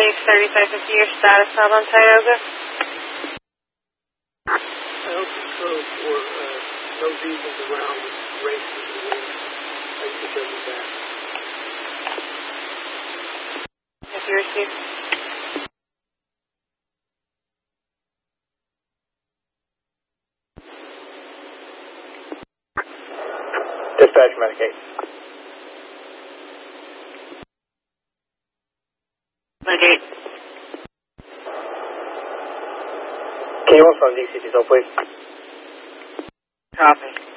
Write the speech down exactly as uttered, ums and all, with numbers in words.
six thirty-five fifty, your status not on Tioga. I'll control for uh, no vehicles around racing in the wind. I can show you that. If you receive. Dispatch Medicaid. Medicaid. Can you also on D C diesel, please? Copy.